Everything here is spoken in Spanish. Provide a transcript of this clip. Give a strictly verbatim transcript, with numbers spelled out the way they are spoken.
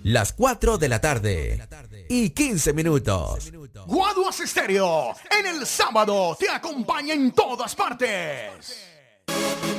las cuatro de la tarde y quince minutos. Guaduas Estéreo, en el sábado te acompaña en todas partes.